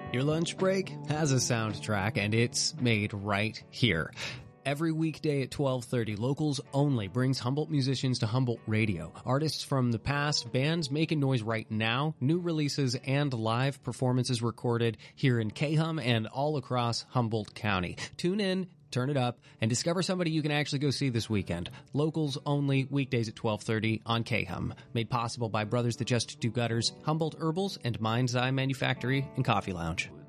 Your lunch break has a soundtrack, and it's made right here. Every weekday at 12:30, Locals Only brings Humboldt musicians to Humboldt Radio. Artists from the past, bands making noise right now, new releases, and live performances recorded here in Cahum and all across Humboldt County. Tune in, turn it up, and discover somebody you can actually go see this weekend. Locals Only, weekdays at 12:30 on Cahum. Made possible by Brothers That Just Do Gutters, Humboldt Herbals, and Mind's Eye Manufactory and Coffee Lounge.